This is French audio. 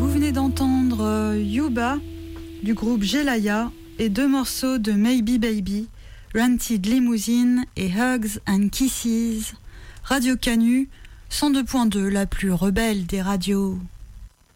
Vous venez d'entendre Yuba du groupe Jelaya et 2 morceaux de Maybe Baby, Rented Limousine et Hugs and Kisses. Radio Canu 102.2, la plus rebelle des radios.